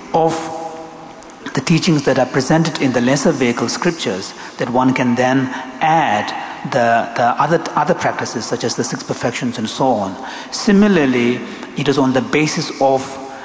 of the teachings that are presented in the lesser vehicle scriptures, that one can then add the other practices such as the six perfections and so on. Similarly, it is on the basis of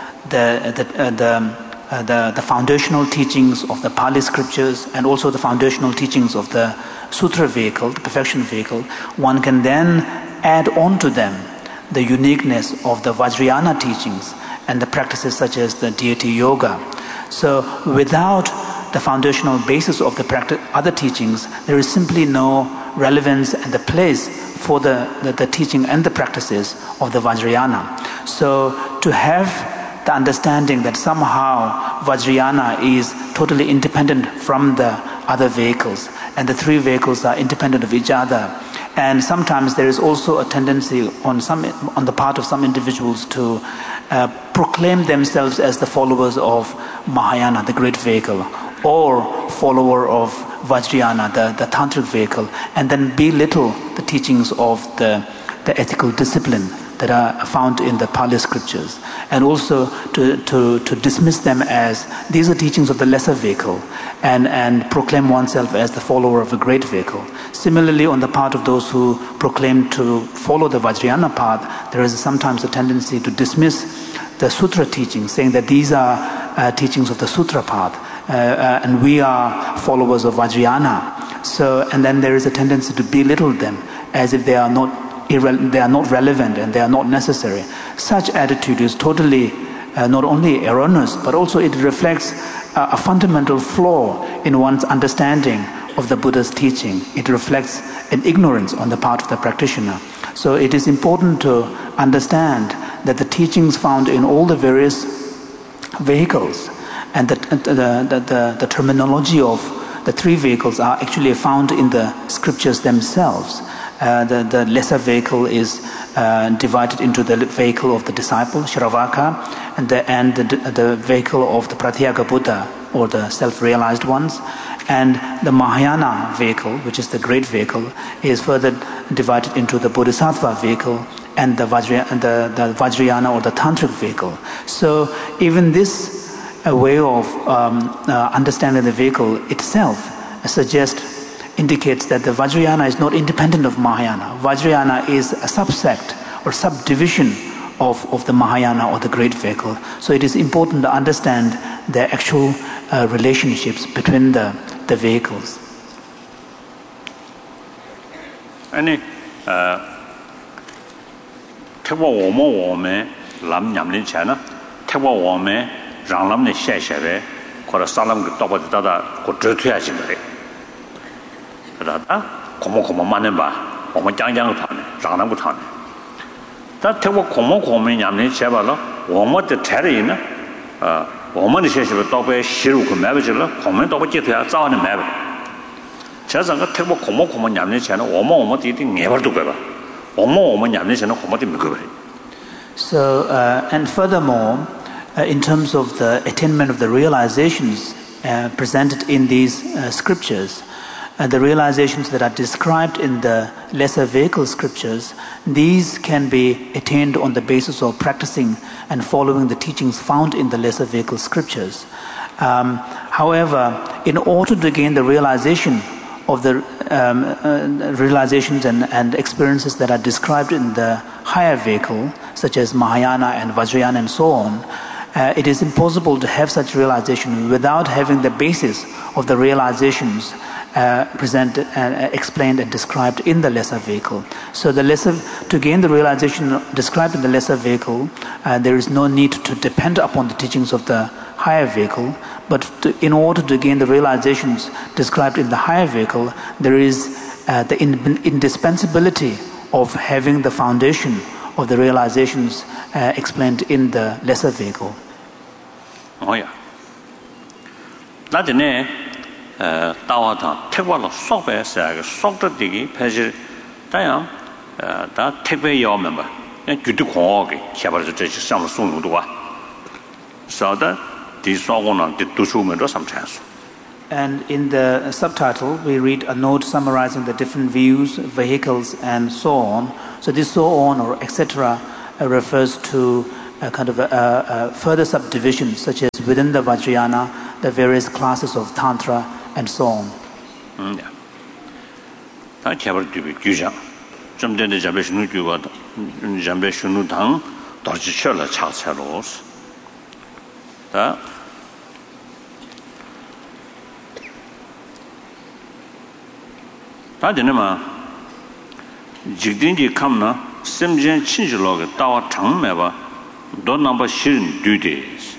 the foundational teachings of the Pali scriptures and also the foundational teachings of the Sutra vehicle, the perfection vehicle, one can then add on to them the uniqueness of the Vajrayana teachings and the practices such as the deity yoga. So without the foundational basis of the other teachings, there is simply no relevance and the place for the teaching and the practices of the Vajrayana. So to have the understanding that somehow Vajrayana is totally independent from the other vehicles, and the three vehicles are independent of each other. And sometimes there is also a tendency on the part of some individuals to proclaim themselves as the followers of Mahayana, the great vehicle, or follower of Vajrayana, the tantric vehicle, and then belittle the teachings of the ethical discipline that are found in the Pali scriptures, and also to dismiss them as these are teachings of the lesser vehicle, and proclaim oneself as the follower of a great vehicle. Similarly, on the part of those who proclaim to follow the Vajrayana path, there is sometimes a tendency to dismiss the sutra teachings, saying that these are teachings of the sutra path, and we are followers of Vajrayana. So, and then there is a tendency to belittle them as if they are not relevant and they are not necessary. Such attitude is totally not only erroneous, but also it reflects a fundamental flaw in one's understanding of the Buddha's teaching. It reflects an ignorance on the part of the practitioner. So it is important to understand that the teachings found in all the various vehicles and the terminology of the three vehicles are actually found in the scriptures themselves. The lesser vehicle is divided into the vehicle of the disciple, Shravaka, and the vehicle of the Pratyeka Buddha, or the self-realized ones. And the Mahayana vehicle, which is the great vehicle, is further divided into the Bodhisattva vehicle and the Vajrayana or the Tantric vehicle. So even this way of understanding the vehicle itself indicates that the Vajrayana is not independent of Mahayana. Vajrayana is a subsect or subdivision of the Mahayana or the great vehicle. So it is important to understand the actual relationships between the vehicles. 아니, 태워 오면 람 냠는 차나 태워 오면 랑람네 샤샤베 거라 사람 그 떠버다다 고 저퇴하지 그래. 그러다 고모고모 만는 봐. 오면 짱짱을 타네. 랑람고 타네. 다 태워 고모고모 냠는 차발로 오모데 차리나 오모네 샤샤베 떠베 시루 그 매버질로 고모 떠버 제퇴야 싸우는 매버. 저상가 태워 고모고모 냠는 차는 오모오모 뒤뒤 내버도 봐. 오모오모 냠는 차는 고모데 먹어. So and furthermore, in terms of the attainment of the realizations presented in these scriptures, the realizations that are described in the lesser vehicle scriptures, these can be attained on the basis of practicing and following the teachings found in the lesser vehicle scriptures. However, in order to gain the realization of the realizations and experiences that are described in the higher vehicle, such as Mahayana and Vajrayana and so on, it is impossible to have such realization without having the basis of the realizations presented, explained and described in the lesser vehicle. So to gain the realization described in the lesser vehicle, there is no need to depend upon the teachings of the higher vehicle, but in order to gain the realizations described in the higher vehicle, there is the indispensability of having the foundation of the realizations explained in the lesser vehicle. Oh yeah. 나중에 따와다 택발로 속배서 속들이 패지 다양 다 택배 요면 봐. 그냥 규도 공하게 개발해서 저 시험을 쏘는 것도 와. 그래서 디소고는 디두수면도 삼차수. And in the subtitle, we read a note summarizing the different views, vehicles, and so on. So this so on or etc. refers to further subdivisions, such as within the Vajrayana, the various classes of Tantra, and so on. Jigdinji kamna semjen chinjiloga dawa tangmeba do number shirin 2 days.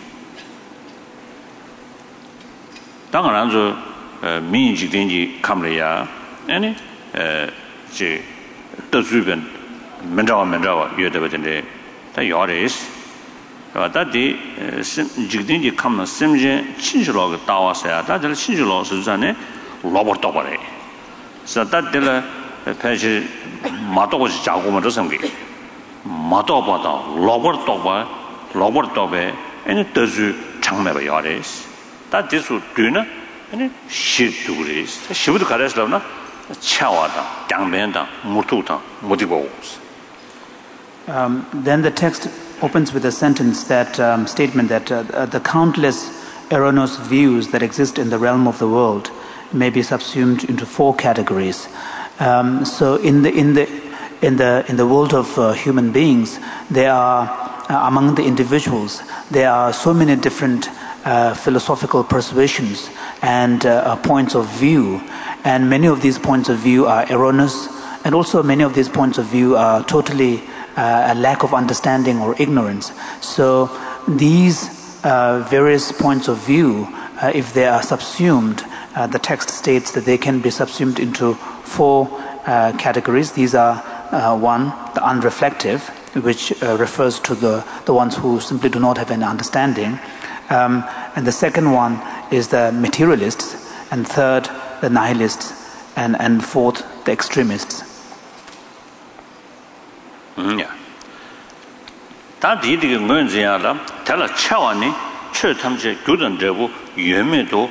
Tangaranzo min jigdinji kamleya any ji dozuben menjawa yodebetende ta yores that the jigdinji kamna semjen chinjiloga dawa saya that the chinjilo suzane lobotobare so that the 패시 마도고지 자고만 저성기 마도보다 로버토베 아니 더주 장매가 야레스 다 디수 뒤나 아니 시두그리스 시부도 가르스라나 차와다 양면다 무투다 모디고 Then the text opens with a sentence that statement that the countless erroneous views that exist in the realm of the world may be subsumed into 4 categories. So in the world of human beings, there are among the individuals there are so many different philosophical persuasions and points of view, and many of these points of view are erroneous, and also many of these points of view are totally a lack of understanding or ignorance. So these various points of view, if they are subsumed, the text states that they can be subsumed into 4 categories. These are 1, the unreflective, which refers to the ones who simply do not have an understanding, and the second one is the materialists, and third the nihilists, and fourth the extremists. 다 디디가 뭔지야라 달라 차와니 최탐제 교단제부 유매도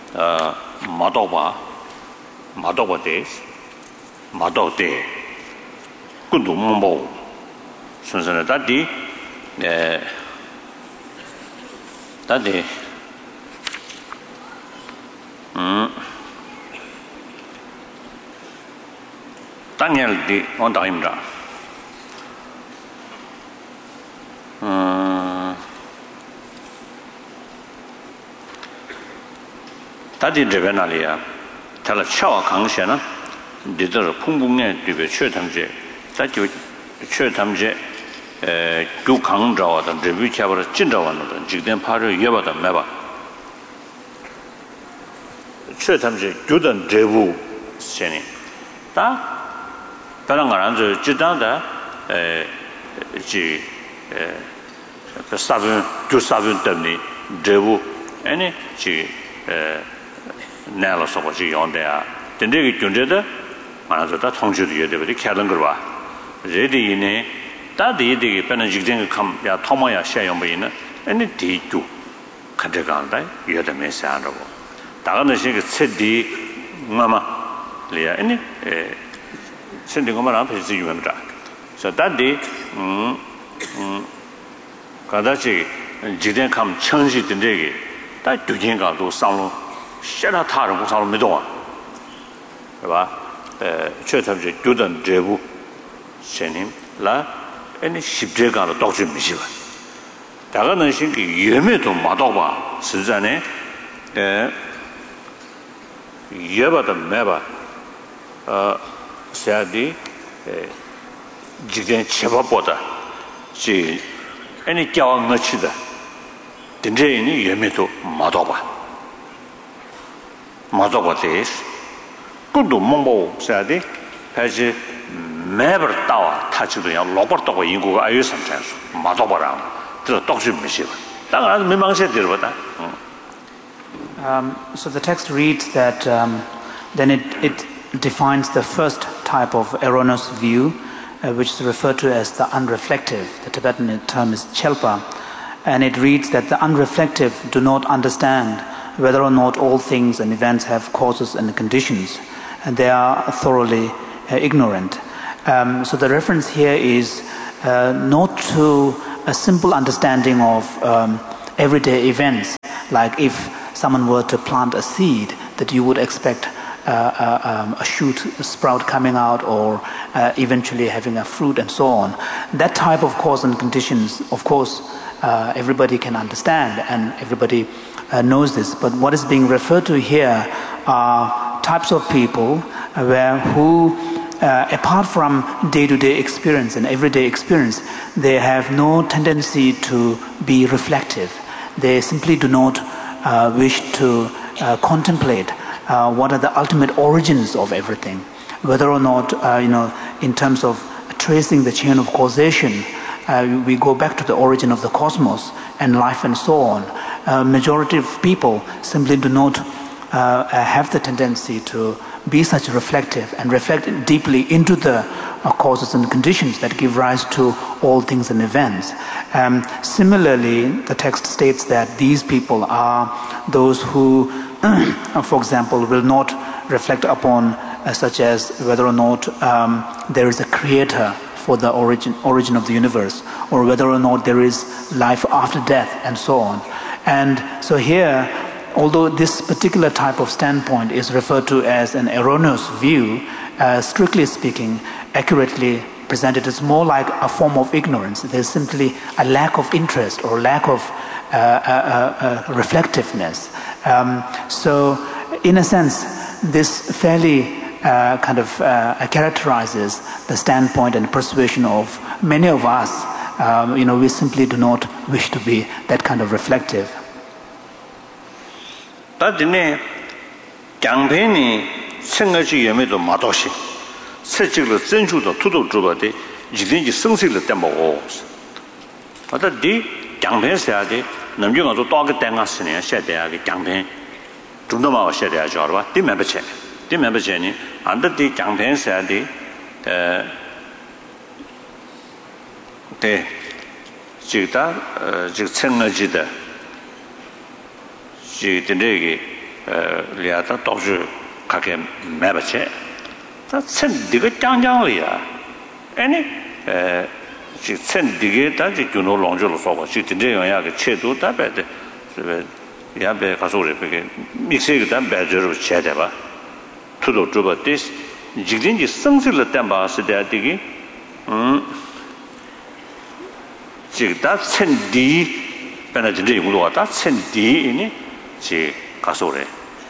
마도데 군도 몽보 순서는 다디 당연히 온다입니다. 다디 레베나리아 달라 차와 강세나 리더 풍풍에 뒤에 최탐제 다지 최탐제 두 강자와다 레비차버를 진짜와는 지금 파를 이어받아 매봐 최탐제 교단 제부 세니 다 다른 건 아주 지단다 사분 때문에 제부 아니 내려서 보지 연대야 근데 존재다 말아서 다 통주도 해야 되거든 캐는 거 봐. 레디네 다디디게 빼는 직전에 감야 토마야 샤용이나 아니 디도 가져간다 여다 메시아라고 다가는 시그 세디 마마 리아 아니 신경 거만 앞에 지우면다 so 다디 가다지 직전 감 천시 된데게 다 두진가도 상로 샤나 타는 거 상로 메도아 봐 최탐제 교단 제부 신임 라 아니 십제가로 독주 미시바 다가는 신기 예매도 마도바 스잔에 예바다 매바 세아디 지gen 제법보다 지 아니 겨왕 넣치다 된제인이 예매도 마도바데스 군도 몽보 세아디 패지 매버 따와 타지도 야 로버트고 인구가 아유 선전수 마도바랑 저 독주 미시바 당연 민망세 들어보다 So the text reads that then it defines the first type of erroneous view, which is referred to as the unreflective. The Tibetan term is Chelpa. And it reads that the unreflective do not understand whether or not all things and events have causes and conditions, and they are thoroughly ignorant. So the reference here is not to a simple understanding of everyday events, like if someone were to plant a seed, that you would expect a shoot, a sprout coming out, or eventually having a fruit and so on. That type of cause and conditions, of course, everybody can understand and everybody knows this. But what is being referred to here are types of people who apart from day-to-day experience and everyday experience, they have no tendency to be reflective. They simply do not wish to contemplate what are the ultimate origins of everything. Whether or not, in terms of tracing the chain of causation, we go back to the origin of the cosmos and life and so on. Majority of people simply do not have the tendency to be such reflective and reflect deeply into the causes and conditions that give rise to all things and events. Similarly, the text states that these people are those who, for example, will not reflect upon such as whether or not there is a creator for the origin of the universe, or whether or not there is life after death, and so on. And so here, although this particular type of standpoint is referred to as an erroneous view, strictly speaking, accurately presented, it's more like a form of ignorance. There's simply a lack of interest or lack of reflectiveness. So, in a sense, this fairly characterizes the standpoint and persuasion of many of us. We simply do not wish to be that kind of reflective. 다디네 강변이 생각지 예매도 마도시 세직을 전주도 투도 주바데 이든지 성실을 때보고 어디 강변세야데 남중아도 또게 땡았으네 셔대야게 강변 중도마와 셔대야 저러봐 디멤버체니 안더디 강변세야데 데 지다 지 생각지다 지든지 리아다 도주 가게 매버체 다 선디가 짱짱이야 아니 지 선디게 다지 주노 롱조로 써봐 지든지 영야게 체도 답에데 야베 가서래 베게 믹스가 담배저로 체대봐 투도 주버데 지든지 성실을 담바스대디기 지다 선디 베나진데 무도다 선디니 지 가소래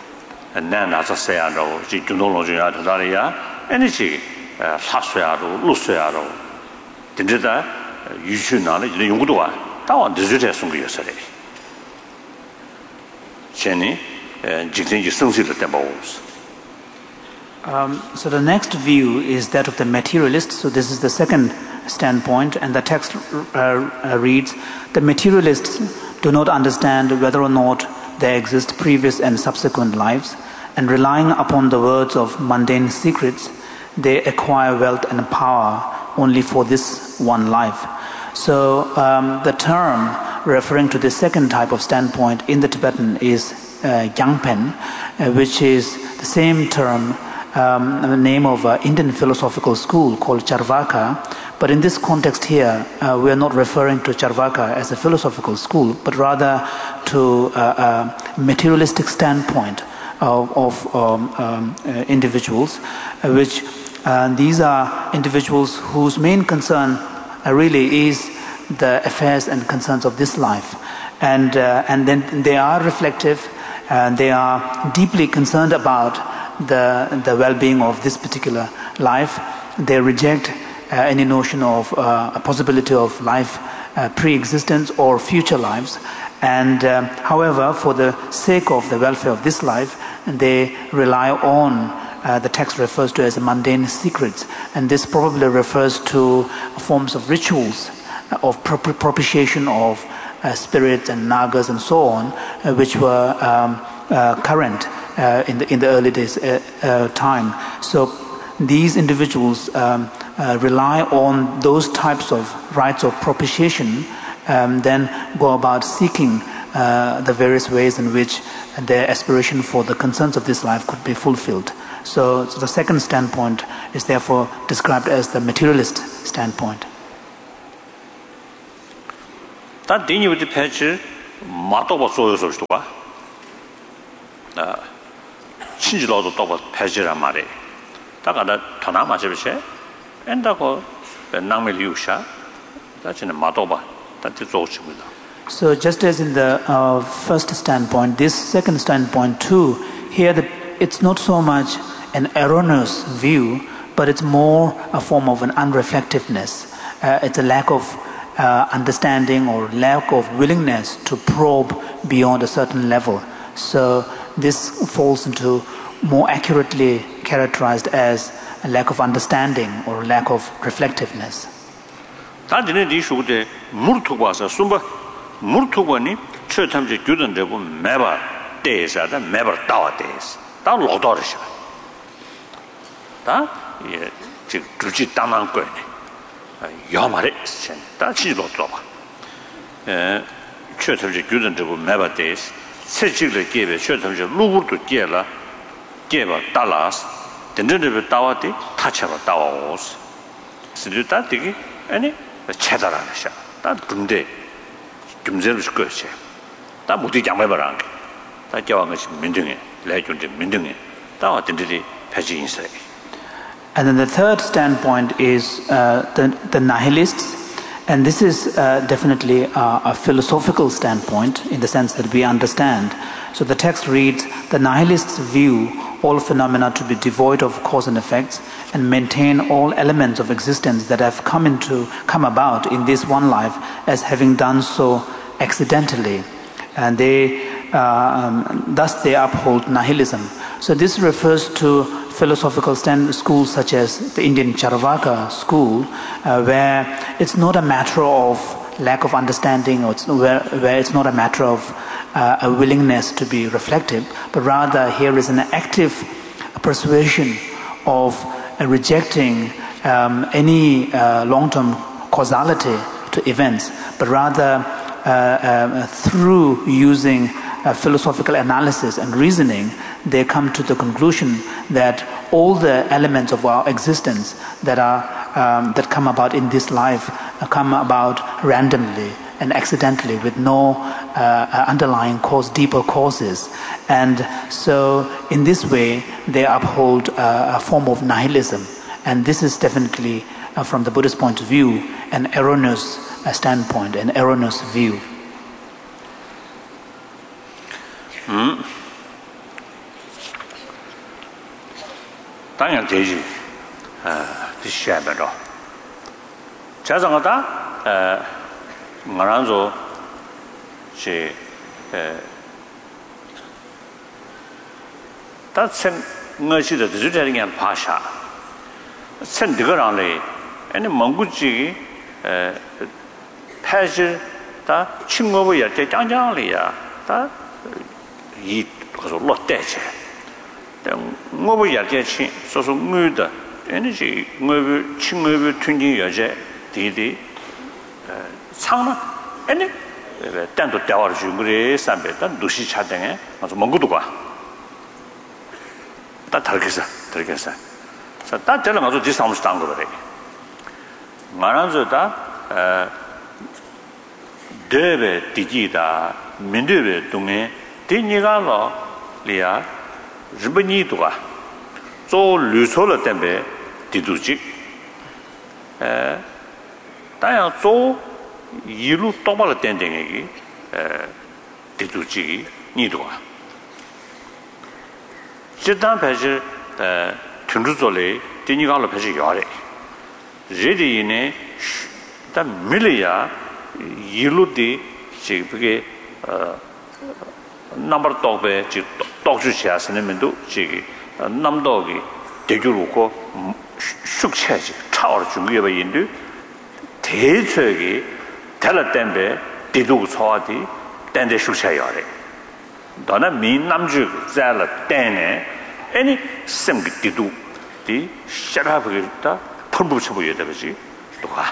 나나서야로 지 준동로주야 다다리야 에너지 사수야로 루스야로 진짜다 유슈나는 이제 연구도와 다원 드즈제 송기였어요. 제니 직진지 성실을 때보스. So the next view is that of the materialist. So this is the second standpoint, and the text reads, the materialists do not understand whether or not there exist previous and subsequent lives, and relying upon the words of mundane secrets, they acquire wealth and power only for this one life. So the term referring to the second type of standpoint in the Tibetan is Gyangpen, which is the same term, the name of an Indian philosophical school called Charvaka. But in this context here, we are not referring to Charvaka as a philosophical school, but rather to a materialistic standpoint of individuals, which these are individuals whose main concern really is the affairs and concerns of this life. And then they are reflective, they are deeply concerned about the well-being of this particular life. They reject any notion of a possibility of life pre-existence or future lives, and however, for the sake of the welfare of this life, they rely on the text refers to as mundane secrets, and this probably refers to forms of rituals of propitiation of spirits and nagas and so on, which were current in the early days time. So these individuals rely on those types of rites of propitiation, then go about seeking the various ways in which their aspiration for the concerns of this life could be fulfilled. So the second standpoint is therefore described as the materialist standpoint. 다 대니부터 패치 마토바 소요서 봐. 친지로도 또 패지란 말이에요. 다가다 더나 맞으셔. 엔다고 남을 유샤. 다치는 마토바. 다치 좋습니다. So just as in the first standpoint, this second standpoint too, here it's not so much an erroneous view, but it's more a form of an unreflectiveness. It's a lack of understanding or lack of willingness to probe beyond a certain level. So this falls into more accurately characterized as a lack of understanding or lack of reflectiveness. 다들 이 쇼데 물투고 와서 숨바 물투고니 최탐지 규던되고 매바 대사다 매바 따와대스 다 로도르셔 다 예, 즉 둘지 땅만 거네 야마레 다 지로 떠봐 최탐지 규던되고 매바 대스 세직을 개베 최탐지 루부도 개라 개바 달라스 된전데 따와대 타차가 따와오스 스르다 되게 아니 체다라셔 다 근데 금제를 줄 것이 다 모두 양말바랑 다 겨왕 것이 민등에 레존데 민등에 다 어떤들이 패지 인사에. And then the third standpoint is the nihilists, and this is definitely a philosophical standpoint in the sense that we understand. So the text reads, the nihilists view all phenomena to be devoid of cause and effects and maintain all elements of existence that have come about in this one life as having done so accidentally, and thus they uphold nihilism. So this refers to philosophical schools such as the Indian Charvaka school, where it's not a matter of lack of understanding, or where it's not a matter of a willingness to be reflective, but rather here is an active persuasion of rejecting any long-term causality to events, but rather through using philosophical analysis and reasoning, they come to the conclusion that all the elements of our existence that come about in this life come about randomly and accidentally with no underlying cause, deeper causes. And so in this way, they uphold a form of nihilism. And this is definitely, from the Buddhist point of view, an erroneous standpoint, an erroneous view. 당연 되지. 디샤베로. 자정하다 말한조 제 다sen ngă시的주제는 파샤. 선득을안래. 아니 몽구지 패지 다 친구부야 때 장장리야. 다이 그래서 롯데지. 뭐부 야제치 소소 무다 에너지 뭐부 친구부 튼지 여제 디디 상나 아니 단도 대화를 주 그래 삼배다 도시 차등에 아주 먹고도 가. 다 다르겠어. 자, 다 되는 아주 디스타운스 딴 거래. 말한저다 데베 디지다 민데베 동에 디니가로 리아日本이도가 조 류소를 때문에 디두지 다양 조 이루 똑바로 된 데기 디두지 니도가 지단 배지 튼주절에 디니가로 배지 요래 제디네 다 밀이야 이루디 지그게 넘버 똑배 지 똑주시야 쓰는면도 지기 남도기 대주로고 숙체지 차월 중요해 인도 대적이 달았던데 디도 소화디 땡데 숙체야래 너는 민남주 잘라 땡네 아니 심기 디도 디 샤라브기다 펌부쳐 보여야 되지 또가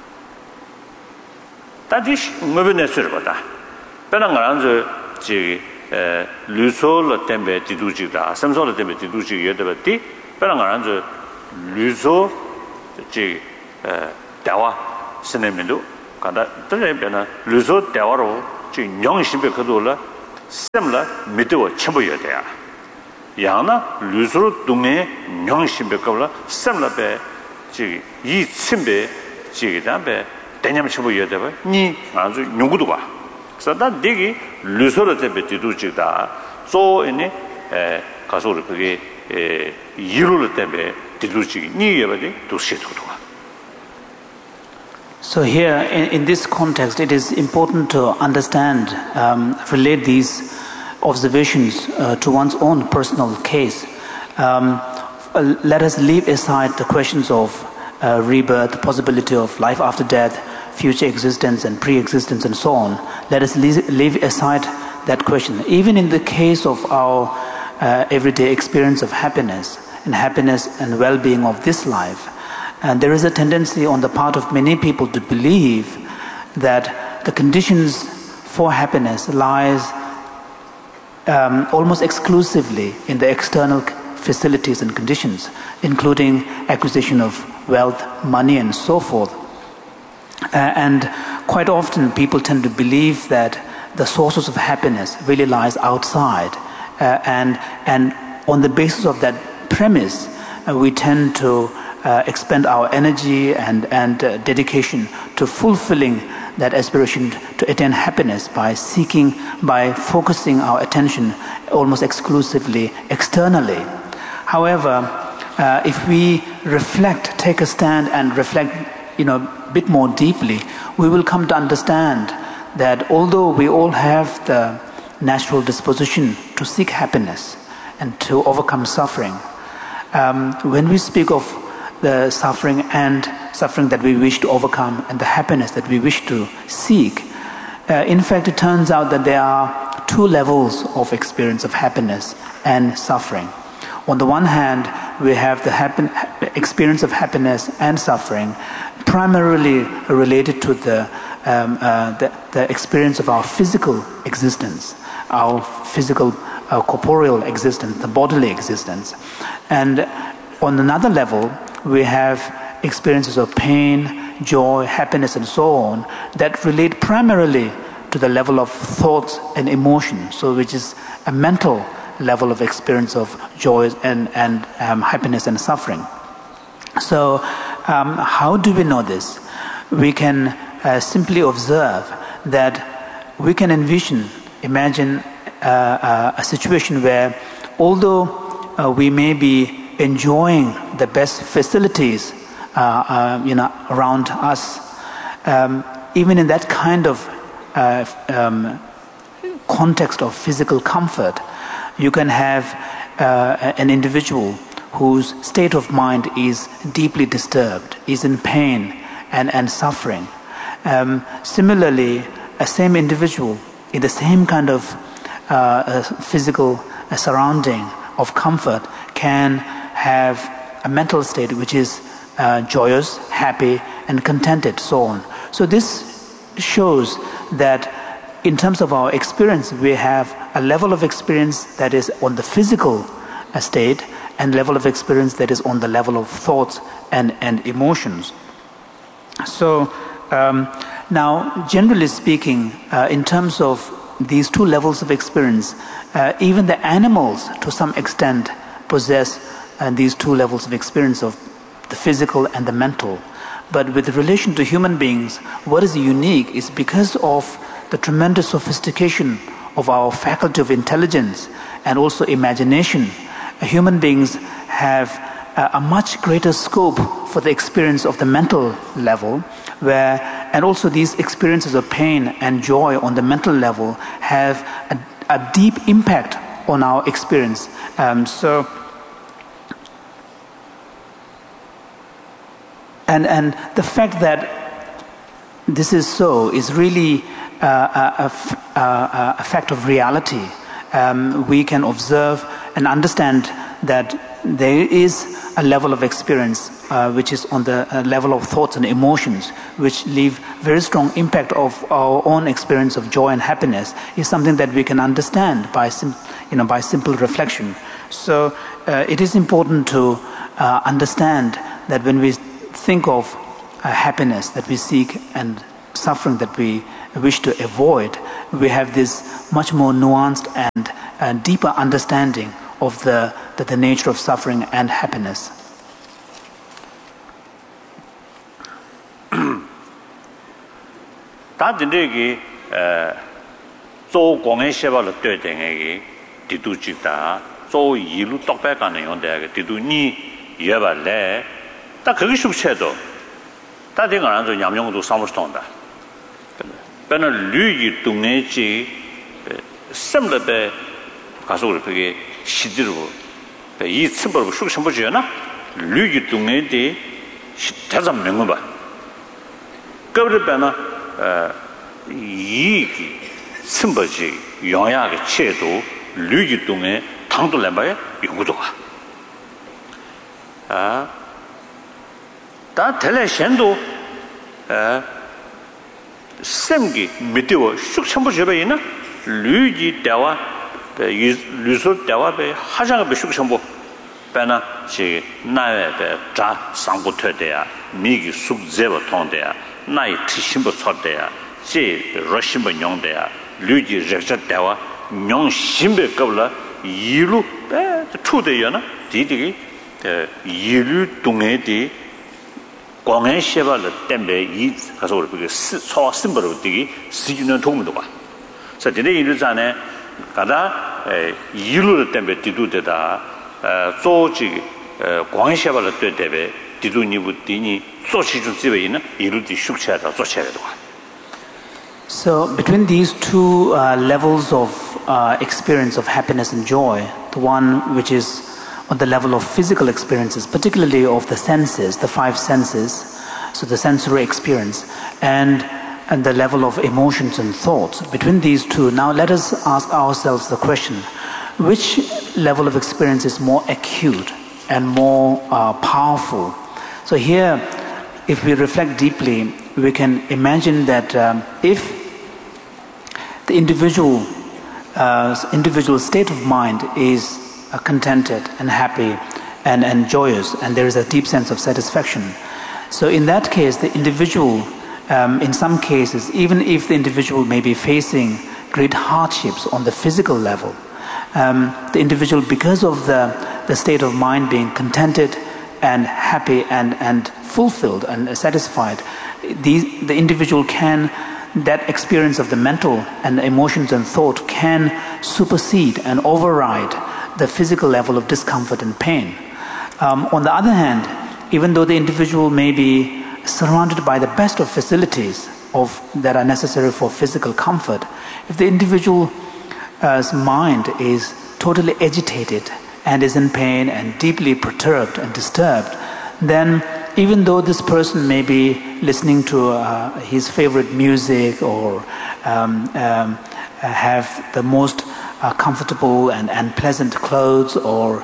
다디시 뭐변했을 거다 변한 거는 지 류소를 때문에 디두지다 삼소를 때문에 디두지 여더버디 변한 거는 류소 지 대화 스네면도 간다 들려면은 루소 대화로 지 영심be 그도라 셈라 믿어 첨부해야 돼요. 야나 루소로 동네 영심be 거라 셈라베 지이 셈베 지기다베 대념 첨부해야 돼요. 니 아주 용구도 봐. 그래서 난 되게 루소로 때문에 뒤두지다. 소에네 가서 그게 이루를 때문에 뒤두지 니 예버지 도시도도 봐. So here, in this context, it is important to understand, relate these observations to one's own personal case. Let us leave aside the questions of rebirth, the possibility of life after death, future existence and pre-existence and so on. Let us leave aside that question. Even in the case of our everyday experience of happiness and well-being of this life, and there is a tendency on the part of many people to believe that the conditions for happiness lies almost exclusively in the external facilities and conditions, including acquisition of wealth, money, and so forth. And quite often people tend to believe that the sources of happiness really lies outside. And on the basis of that premise, we tend to expend our energy and dedication to fulfilling that aspiration to attain happiness by focusing our attention almost exclusively externally. However, if we take a stand and reflect, a bit more deeply, we will come to understand that although we all have the natural disposition to seek happiness and to overcome suffering, when we speak of the suffering that we wish to overcome and the happiness that we wish to seek, in fact it turns out that there are two levels of experience of happiness and suffering. On the one hand, we have the experience of happiness and suffering primarily related to the experience of our physical existence, our physical corporeal existence, the bodily existence. And on another level, we have experiences of pain, joy, happiness, and so on that relate primarily to the level of thoughts and emotion, so which is a mental level of experience of joy and happiness and suffering. So how do we know this? We can simply observe that we can imagine a situation where although we may be enjoying the best facilities around us, even in that kind of context of physical comfort, you can have an individual whose state of mind is deeply disturbed, is in pain and suffering. Similarly, a same individual in the same kind of physical surrounding of comfort can have a mental state which is joyous, happy, and contented, so on. So this shows that in terms of our experience, we have a level of experience that is on the physical state and level of experience that is on the level of thoughts and emotions. So now, generally speaking, in terms of these two levels of experience, even the animals to some extent possess these two levels of experience of the physical and the mental. But with relation to human beings, what is unique is because of the tremendous sophistication of our faculty of intelligence and also imagination, human beings have a much greater scope for the experience of the mental level, and also these experiences of pain and joy on the mental level have a deep impact on our experience. And the fact that this is so is really a fact of reality. We can observe and understand that there is a level of experience which is on the level of thoughts and emotions, which leave very strong impact of our own experience of joy and happiness, is something that we can understand by simple reflection. So it is important to understand that when we think of happiness that we seek and suffering that we wish to avoid, we have this much more nuanced and deeper understanding of the nature of suffering and happiness. 다 dinregi zo gonghe sheba lo tue dengegi didu jikda zo yilu tokpe kane yondega didu ni yeba le 다 그게 숙체도 다 된거 안 줘 냠용도 사무스ton다 배는 류이 동네지 셈르베 가서 그게 시디로 이 첨벌고 숙첨버지나 류이 동네디 다섯 명은 봐 그걸 배나 이 첨버지 영향의 체도 류이 동네 당도 내봐야 연구도 다 텔레션도 셈기 미디어 숙첨부 접에이나 류지 대화 류소 대화에 하자가 숙첨부 배나 지 나에베 자 상부터대야 미기 숙제버 통대야 나이 티심부 쳤대야 지 러시버 용대야 류지 적자 대화 용 심베 겁라 이루 배 투대야나 디디기 이루 동에디 공연 시발을 때문에 이 가서 우리 소 심벌을 되기 시주는 도움도 봐. 그래서 되네 이르잖아요. 가다 이루를 때문에 뒤도되다. 조지 공연 시발을 때문에 뒤도니부 뒤니 조시주 집에 있는 이루디 숙체하다 조체해도 봐. So between these two levels of experience of happiness and joy, the one which is on the level of physical experiences, particularly of the senses, the five senses, so the sensory experience, and the level of emotions and thoughts. Between these two, now let us ask ourselves the question, which level of experience is more acute and more powerful? So here, if we reflect deeply, we can imagine that if the individual state of mind is contented and happy and joyous, and there is a deep sense of satisfaction. So in that case, the individual, in some cases, even if the individual may be facing great hardships on the physical level, the individual, because of the state of mind being contented and happy and fulfilled and satisfied, the individual can, that experience of the mental and emotions and thought can supersede and override the physical level of discomfort and pain. On the other hand, even though the individual may be surrounded by the best of facilities that are necessary for physical comfort, if the individual's mind is totally agitated and is in pain and deeply perturbed and disturbed, then even though this person may be listening to his favorite music or have the most comfortable and pleasant clothes, or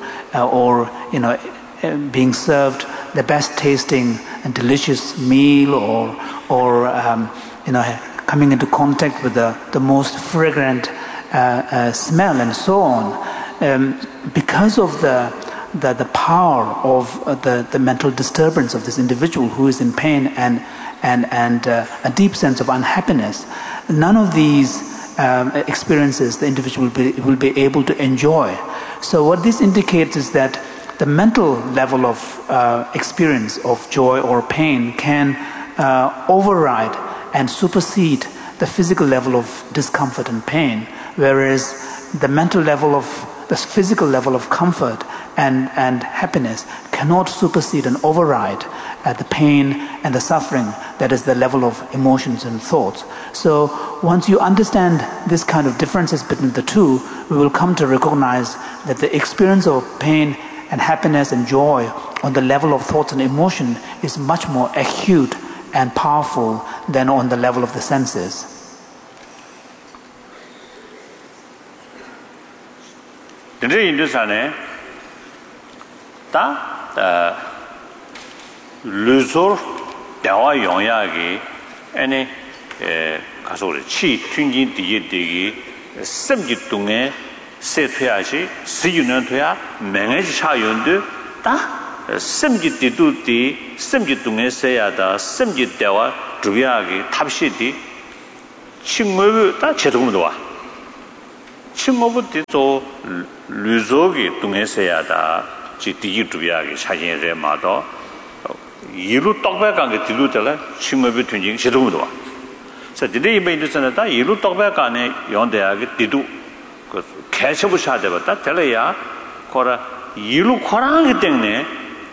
being served the best tasting and delicious meal, or coming into contact with the most fragrant smell and so on, because of the power of the mental disturbance of this individual who is in pain and a deep sense of unhappiness, none of these experiences the individual will be able to enjoy. So what this indicates is that the mental level of experience of joy or pain can override and supersede the physical level of discomfort and pain, whereas the physical level of comfort and happiness cannot supersede and override the pain and the suffering that is the level of emotions and thoughts. So once you understand this kind of differences between the two, we will come to recognize that the experience of pain and happiness and joy on the level of thoughts and emotion is much more acute and powerful than on the level of the senses. 루소 대화 용약이 아니 가서 치 튕긴 뒤에 되기 셈지 동에 세퇴하시 시유는 돼야 맹해지 차연도 다 셈지 뒤도디 셈지 동에 세야다 셈지 대화 주비하게 탑시디 친구부 다 제동도 와 친구부터 또 류족이 동에서야다 지디기 주비하게 사진에 마도 이루 떡배간 게 뒤로들 친구부 튼징 제동도 와 그래서 디데 이베인드선에 다 이루 떡배간에 연대하게 뒤도 그 개셔부 샤데버다 될래야 거라 이루 코랑이 때문에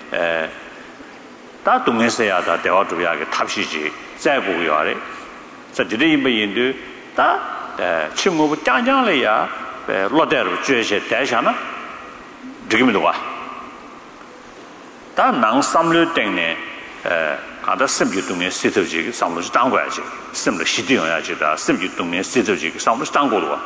다 동에서야다 대화 주비하게 탑시지 자고요 아래 그래서 디데 이베인드 다 친구부 짱짱래야 로데로 주에서 대샤나 지금도 와 다 낭삼류 때문에 가다 심주동에 시도지 상무지 당고야지 심을 시디용야지다 심주동에 시도지 상무지 당고로 와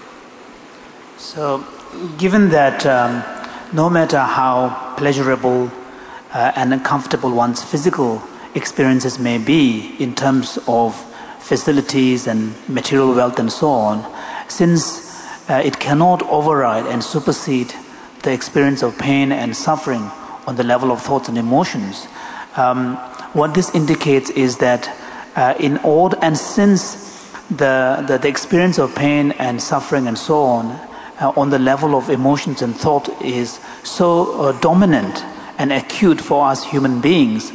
So given that no matter how pleasurable and comfortable one's physical experiences may be in terms of facilities and material wealth and so on, since it cannot override and supersede the experience of pain and suffering on the level of thoughts and emotions, what this indicates is that and since the experience of pain and suffering and so on the level of emotions and thought is so dominant and acute for us human beings,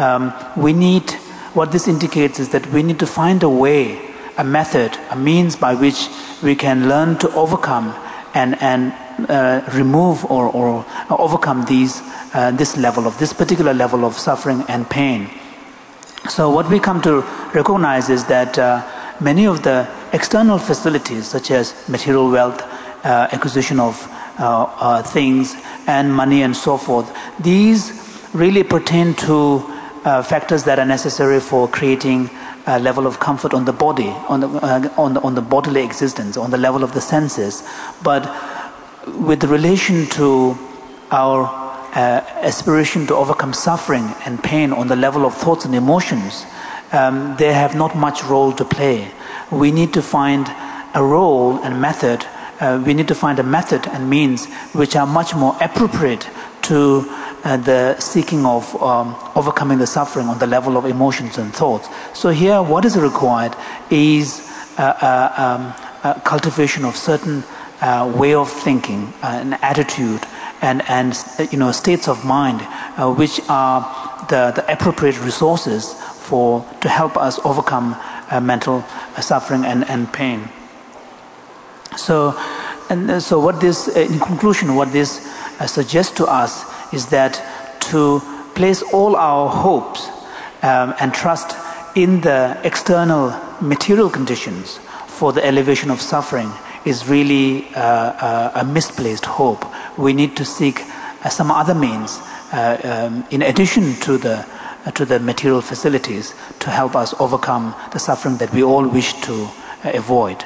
what this indicates is that we need to find a way, a method, a means by which we can learn to overcome and remove or overcome this particular level of suffering and pain. So what we come to recognize is that many of the external facilities such as material wealth, acquisition of things and money and so forth, these really pertain to factors that are necessary for creating a level of comfort on the body, on the bodily existence, on the level of the senses. But with relation to our aspiration to overcome suffering and pain on the level of thoughts and emotions, they have not much role to play. We need to find a role and method. We need to find a method and means which are much more appropriate to the seeking of overcoming the suffering on the level of emotions and thoughts. So here, what is required is cultivation of certain way of thinking, an attitude, and states of mind, which are the appropriate resources to help us overcome mental suffering and pain. So what this, in conclusion, what this suggests to us is that to place all our hopes and trust in the external material conditions for the elevation of suffering is really a misplaced hope. We need to seek some other means in addition to the material facilities to help us overcome the suffering that we all wish to avoid.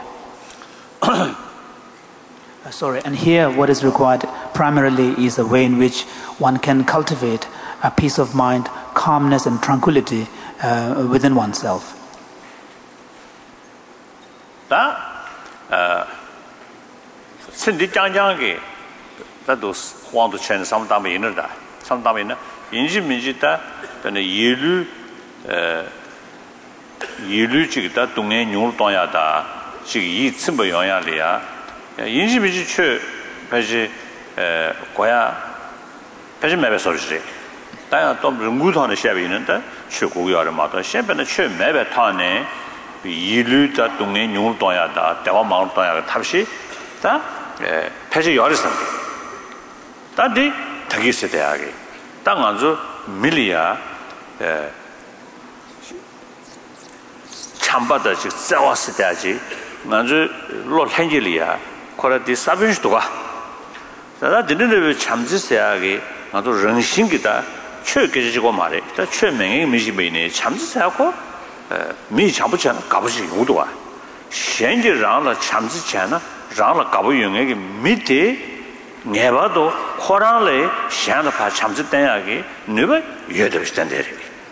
And here what is required primarily is a way in which one can cultivate a peace of mind, calmness and tranquility within oneself. 다도 황도 chen samdame inda samdame na 인지 민지다 근데 예류 지다 동네 뇽을 떠야다 지금 이 쯤버 영향이야 인지 민지 최 배지 고야 배지 매배 소리지 다야 또 연구하는 시합이 있는데 최고요를 마다 시합에는 최 매배 타네 예류다 동네 뇽을 떠야다 대화 마을 떠야가 탑시 다 배지 열었어 다디 타기스 대하게 땅 아주 밀리아 참바다 즉 싸웠을 때지 아주 로hen질이야 코라디 사빈스도가 다 드는데 참지세하게 아주 정신기다 최께지고 말해 다 최명의 미지베네 참지세하고 미 잡으잖아 가보지 우도와 현재랑을 참지잖아 랑을 가보용에게 밑에 네바도 코란레 샹다 파 참지된야기 네바 여더스텐데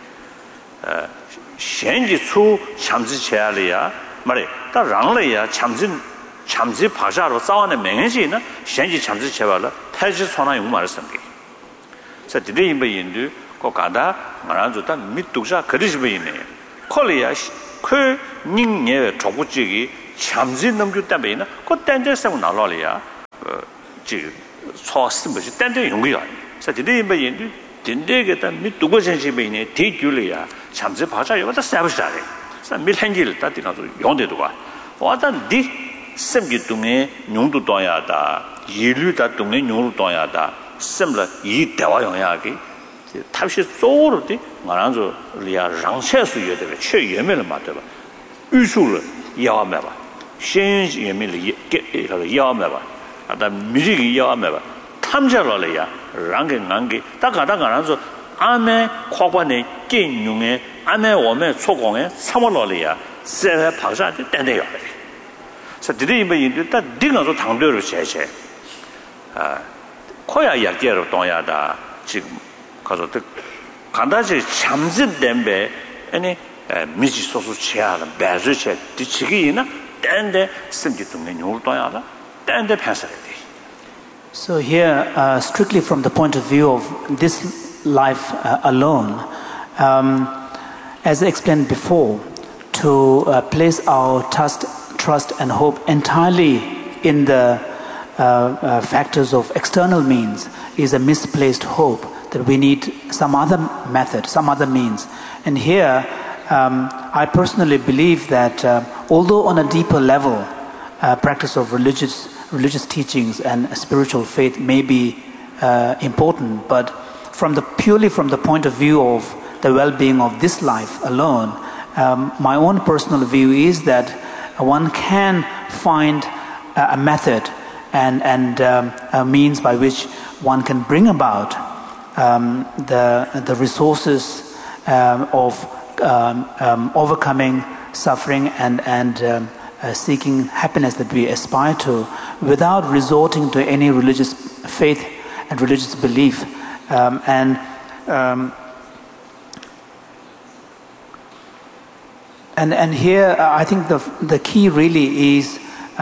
현지 수 참지체알이야 말해 다 랑레야 참지 파샤로 싸우는 명예지는 현지 참지체발라 태지 손나 용 말씀게 자 디데임베 인도 거 가다 말아줬다 밑두자 그리시베 있네 콜리아 그 닝예 조구지기 참지 넘주 때문에 그 땡땡성 나로리아 지 소스무지 땡땡 용이야 사실이 뭐인데 딘데게다 미두고 전시베네 대줄이야 참지 봐자 여기다 세버샤래 사 밀행길 따디나도 용대도가 와단디 셈기 동에 용도 떠야다 일류다 동에 용도 떠야다 셈라 이 대화 영향이 탑시 소르디 말한저 리아 장세수여데 최예매를 맞더라 유수를 야매봐 신예매를 야매봐 아다 미리기 야매봐 탐자로래야 랑게 다가다가라서 아메 과관의 gen용의 아메 오메 초공의 삼월로래야 세회 박사한테 땡대요 그래서 드리면 다 네가서 당도를 제제 코야 약계로 동야다 지금 가서 간다지 참진된 배 아니 미지 소수 치아는 배수체 뒤치기나 땡데 심지 동네 요를 동야다 땡데 패서야 돼. So here, strictly from the point of view of this life alone, as I explained before, to place our trust and hope entirely in the factors of external means is a misplaced hope, that we need some other method, some other means. And here, I personally believe that although on a deeper level, practice of religious teachings and spiritual faith may be important, but purely from the point of view of the well-being of this life alone, my own personal view is that one can find a method and a means by which one can bring about the resources of overcoming suffering and seeking happiness that we aspire to, without resorting to any religious faith and religious belief. And here, I think the key really is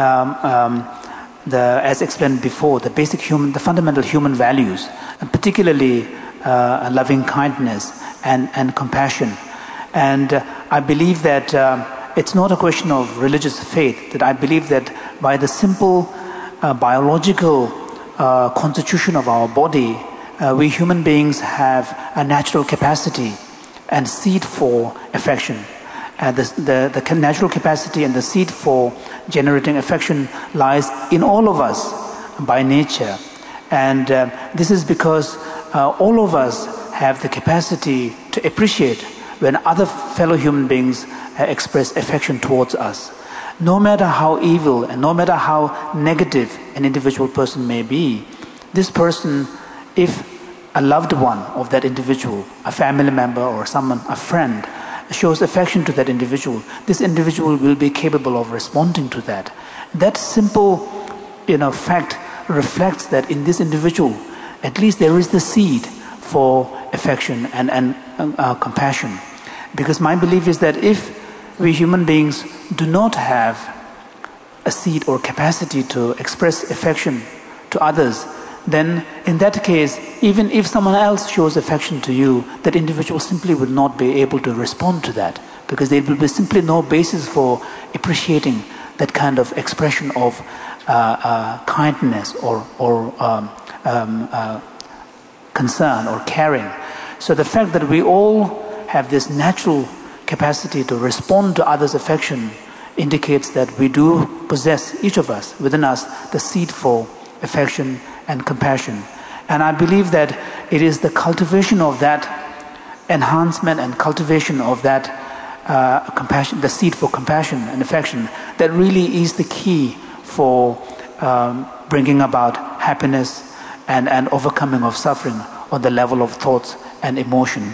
as explained before, the fundamental human values, and particularly loving kindness and compassion. And I believe that it's not a question of religious faith, that I believe that by the simple biological constitution of our body, we human beings have a natural capacity and seed for affection. The natural capacity and the seed for generating affection lies in all of us by nature. And this is because all of us have the capacity to appreciate when other fellow human beings express affection towards us. No matter how evil and no matter how negative an individual person may be, this person, if a loved one of that individual, a family member or someone, a friend, shows affection to that individual, this individual will be capable of responding to that. That simple, fact reflects that in this individual, at least there is the seed for affection and compassion. Because my belief is that if we human beings do not have a seed or capacity to express affection to others, then in that case, even if someone else shows affection to you, that individual simply would not be able to respond to that, because there will be simply no basis for appreciating that kind of expression of kindness or concern or caring. So the fact that we all have this natural capacity to respond to others' affection indicates that we do possess, each of us, within us, the seed for affection and compassion. And I believe that it is the cultivation of that enhancement and cultivation of that compassion, the seed for compassion and affection, that really is the key for bringing about happiness and overcoming of suffering on the level of thoughts and emotion.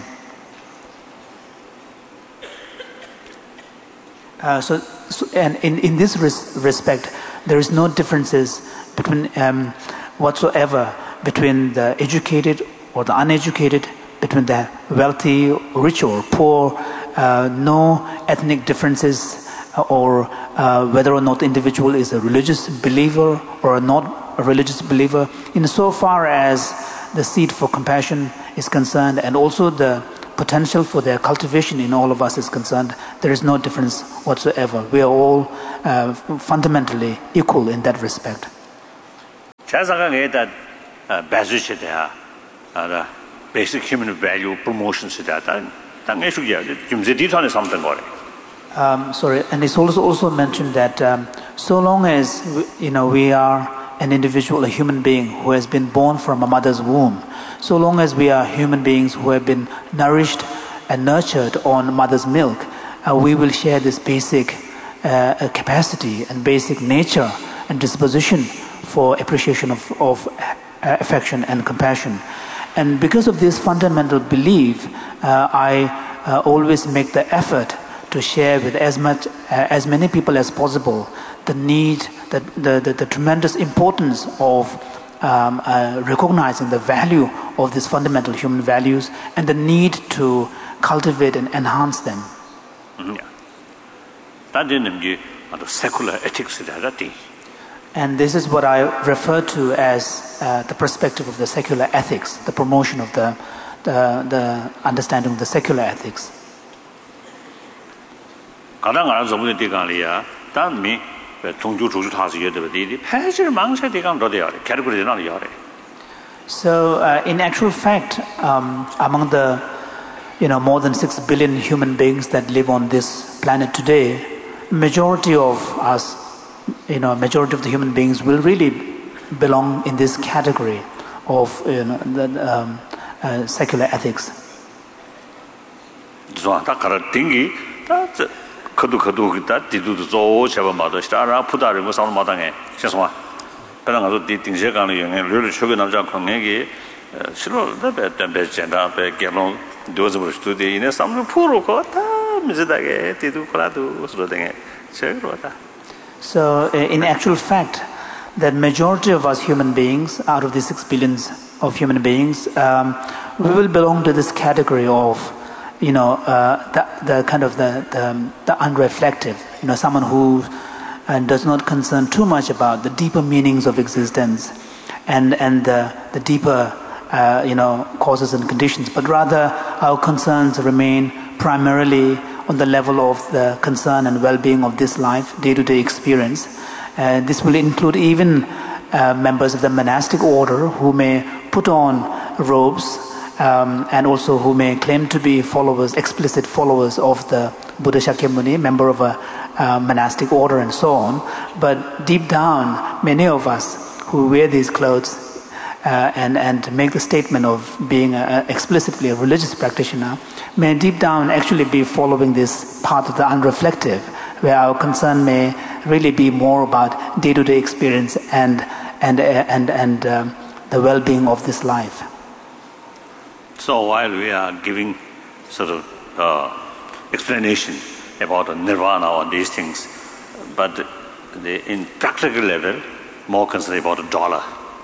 And in this respect, there is no differences between whatsoever between the educated or the uneducated, between the wealthy, rich or poor, no ethnic differences, or whether or not the individual is a religious believer or not a religious believer. In so far as the seed for compassion is concerned, and also the potential for their cultivation in all of us is concerned, there is no difference whatsoever. We are all fundamentally equal in that respect. Basic human value promotion sorry, and it's also mentioned that so long as we are an individual, a human being who has been born from a mother's womb, so long as we are human beings who have been nourished and nurtured on mother's milk, we will share this basic capacity and basic nature and disposition for appreciation of affection and compassion. And because of this fundamental belief, I always make the effort to share with as many people as possible the need, the tremendous importance of recognizing the value of these fundamental human values and the need to cultivate and enhance them. Secular ethics. And this is what I refer to as the perspective of the secular ethics, the promotion of the understanding of the secular ethics. So, in actual fact, among the more than 6 billion human beings that live on this planet today, majority of us, majority of the human beings will really belong in this category of secular ethics. So, in actual fact, the majority of us human beings, out of the 6 billion of human beings, we will belong to this category of, the kind of the unreflective, someone who does not concern too much about the deeper meanings of existence and the deeper, causes and conditions, but rather our concerns remain primarily on the level of the concern and well-being of this life, day-to-day experience. This will include even members of the monastic order who may put on robes and also who may claim to be explicit followers of the Buddha Shakyamuni, member of a monastic order and so on. But deep down, many of us who wear these clothes and make the statement of being explicitly a religious practitioner may deep down actually be following this path of the unreflective, where our concern may really be more about day-to-day experience and the well-being of this life. So while we are giving sort of explanation about nirvana or these things, but in practical level, more concerned about the dollar.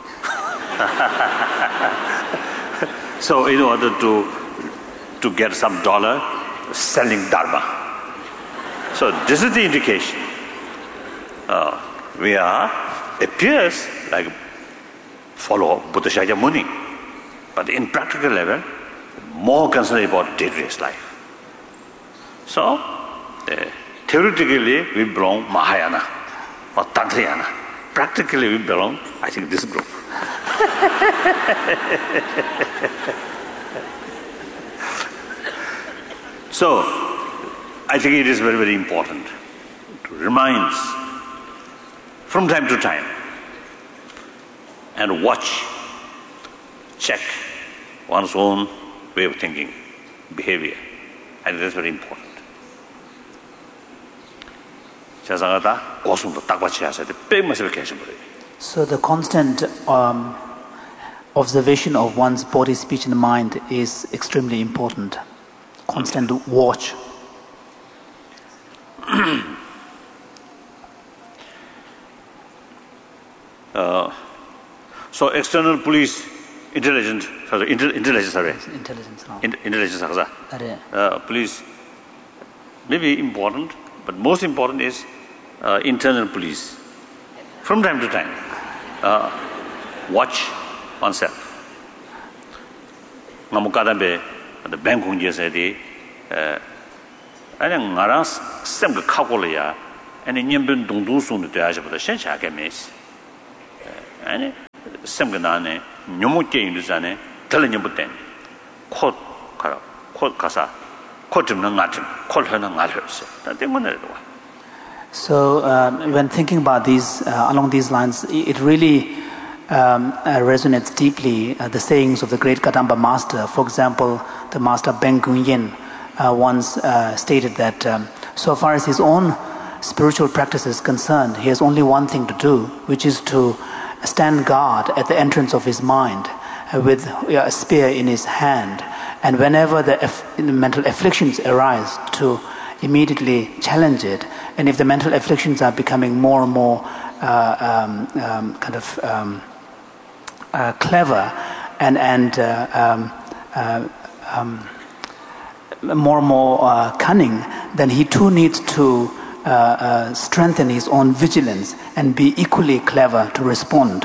So in order to get some dollar, selling dharma. So this is the indication. We appears like follow Buddha Shakyamuni, but in practical level, more concerned about day-to-day life. So theoretically, we belong Mahayana or Tantrayana. Practically, we belong, I think, this group. So, I think it is very, very important to remind from time to time and watch, check one's own way of thinking, behavior. I think that's very important. So the constant observation of one's body, speech and mind is extremely important. Constant watch. So external police intelligence. Police may be important, but most important is internal police. From time to time, watch oneself. the Bangkok Jesedi, and Naran Sem Kakolia, and in Yambun Dundu soon to Aja for the Shenshaka Miss. And Semganane, Numuke in Luzane, telling you Buten, quote Kasa, quote him Nangatim, quote her Nangaters. That they wanted. So, when thinking about these, along these lines, it really resonates deeply the sayings of the great Kadamba master. For example, the master Ben Gunyen once stated that so far as his own spiritual practice is concerned, he has only one thing to do, which is to stand guard at the entrance of his mind with a spear in his hand, and whenever the mental afflictions arise, to immediately challenge it. And if the mental afflictions are becoming more and more clever and more and more cunning, then he too needs to strengthen his own vigilance and be equally clever to respond.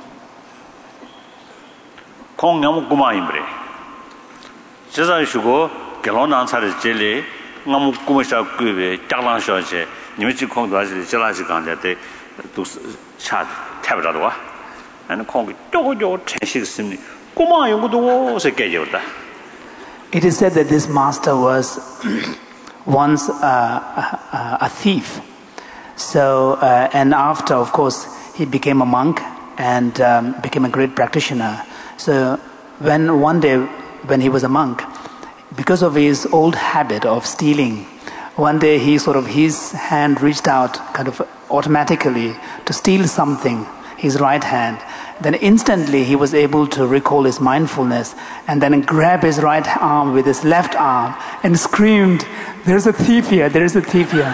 Ngamu kumasha kuwe chaklang shoche nimchi khong dwa ji jala ji gang de du cha tab da wa an khong jo jo chen simni kuma yong do se ge da. It is said that this master was once a thief. So and after, of course, he became a monk and became a great practitioner. So when one day when he was a monk, because of his old habit of stealing, one day his hand reached out kind of automatically to steal something, his right hand. Then instantly he was able to recall his mindfulness and then grab his right arm with his left arm and screamed, "There's a thief here, there is a thief here."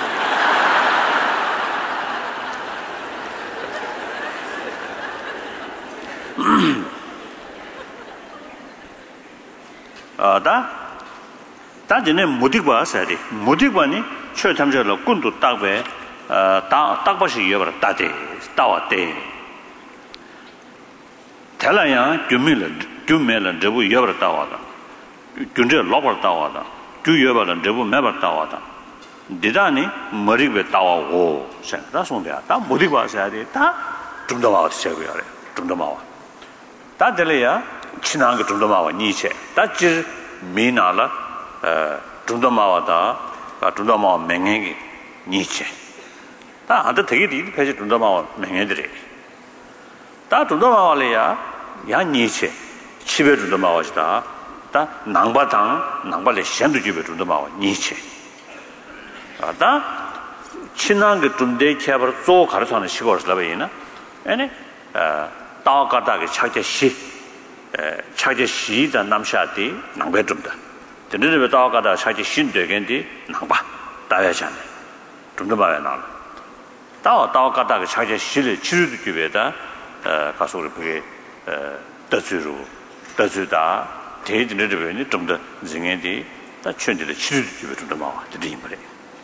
다진에 무디바 사리 무디바니 최탐절로 군도 딱배 딱바시 여버 따데 따와데 달라야 주밀은 저부 여버 따와다 준저 로버 따와다 주 여버는 저부 매버 따와다 디다니 머리베 따와고 생다 손대야 다 무디바 사리 다 좀더 와서 제고요 좀더 와와 다들이야 친한 거 좀더 와와 니체 다지 미나라 중도마와다 중도마와 맹행이 니체 다 한테 되게 뒤에 중도마와 맹행들이 다 중도마와래야 야 니체 집에 중도마와시다 다 낭바레 현도 집에 중도마와 니체 다 친한 그 중대 캐버 조 가르쳐는 시골을 봐이나 아니 다가다게 차제시다 남샤디 낭배 좀다 전에는 다가다 차제 신되겠는데 낭바 다야잖아 좀더 봐야 나 다가다게 차제 실을 치료도 기회다 가서 우리 그게 더주다 대진을 되면 좀더 증행이 다 천지의 치료도 기회 좀더 봐 드리는 거래.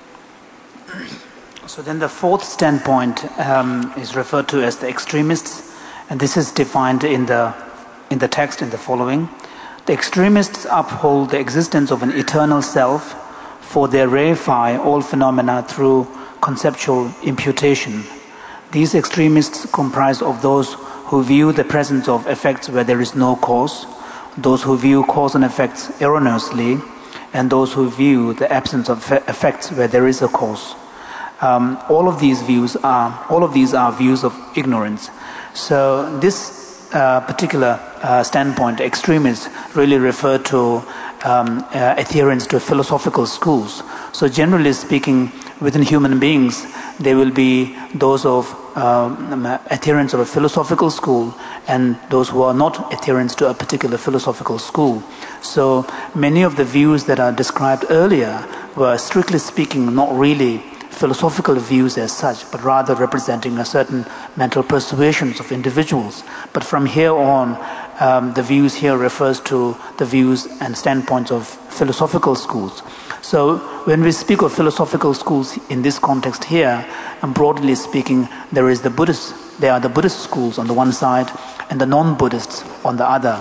So then the fourth standpoint is referred to as the extremists, and this is defined in the text in the following. The extremists uphold the existence of an eternal self, for they reify all phenomena through conceptual imputation. These extremists comprise of those who view the presence of effects where there is no cause, those who view cause and effects erroneously, and those who view the absence of effects where there is a cause. All of these are views of ignorance. So this particular standpoint, extremists really refer to adherence to philosophical schools. So generally speaking, within human beings, there will be those of adherents of a philosophical school and those who are not adherents to a particular philosophical school. So many of the views that are described earlier were, strictly speaking, not really philosophical views as such, but rather representing a certain mental persuasions of individuals. But from here on, the views here refers to the views and standpoints of philosophical schools. So when we speak of philosophical schools in this context here, and broadly speaking, there are the Buddhist schools on the one side and the non-Buddhists on the other.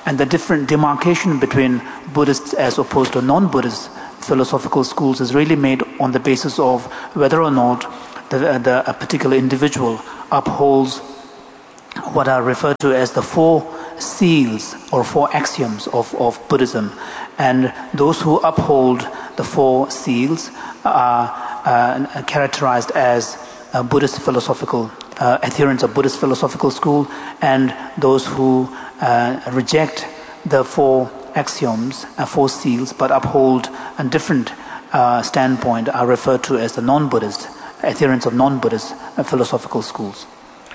and the different demarcation between Buddhists as opposed to non-Buddhist philosophical schools is really made on the basis of whether or not a particular individual upholds what are referred to as the 4 seals or 4 axioms of Buddhism. And those who uphold the 4 seals are characterized as Buddhist philosophical adherents of Buddhist philosophical school, and those who reject the 4 axioms, 4 seals, but uphold a different standpoint are referred to as the non-Buddhist, adherents of non-Buddhist philosophical schools.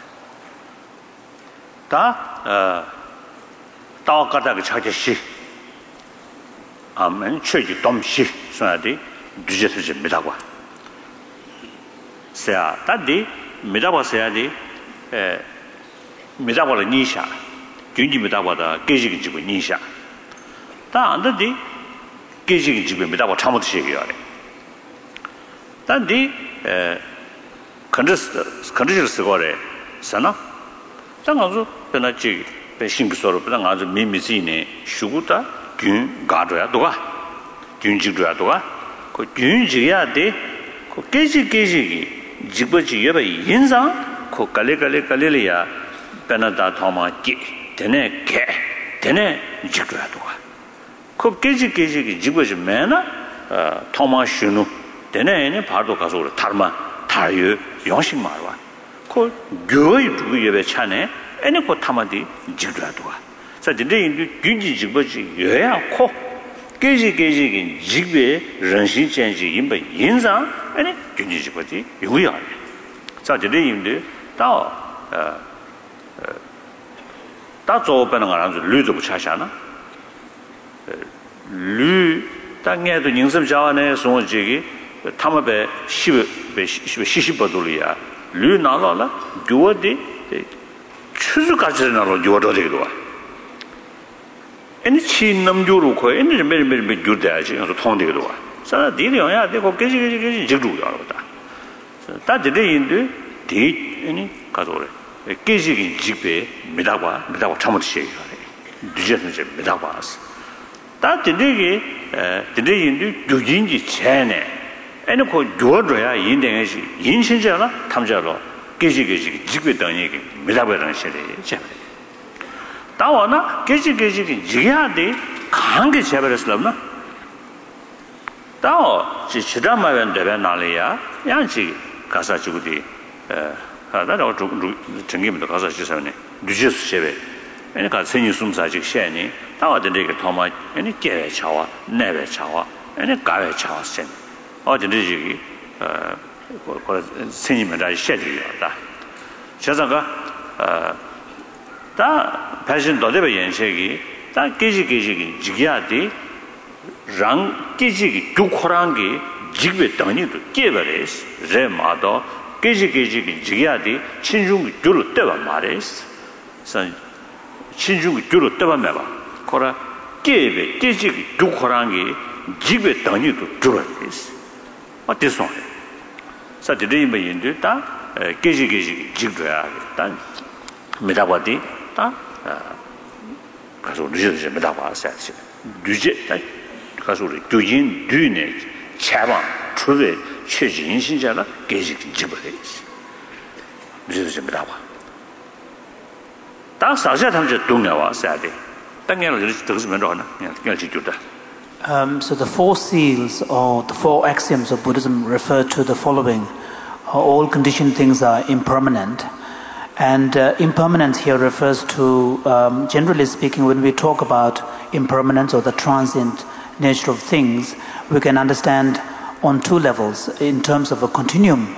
So the 4 seals or the 4 axioms of Buddhism refer to the following. All conditioned things are impermanent. And impermanence here refers to, generally speaking, when we talk about impermanence or the transient nature of things, we can understand on 2 levels, in terms of a continuum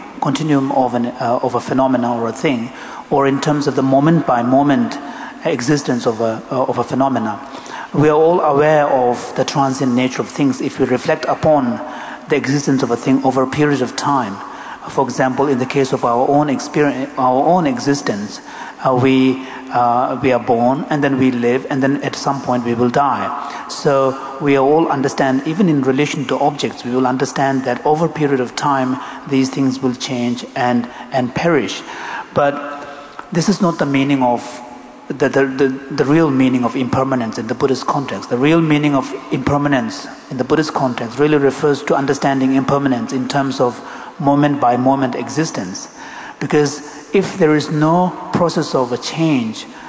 of a phenomena or a thing, or in terms of the moment by moment existence of a phenomena. We are all aware of the transient nature of things if we reflect upon the existence of a thing over a period of time. For example, in the case of our own experience, our own existence, we are born and then we live and then at some point we will die. So we all understand, even in relation to objects, we will understand that over a period of time these things will change and perish. But this is not the meaning of the real meaning of impermanence in the Buddhist context. The real meaning of impermanence in the Buddhist context really refers to understanding impermanence in terms of moment by moment existence. Because if there is no process of a change,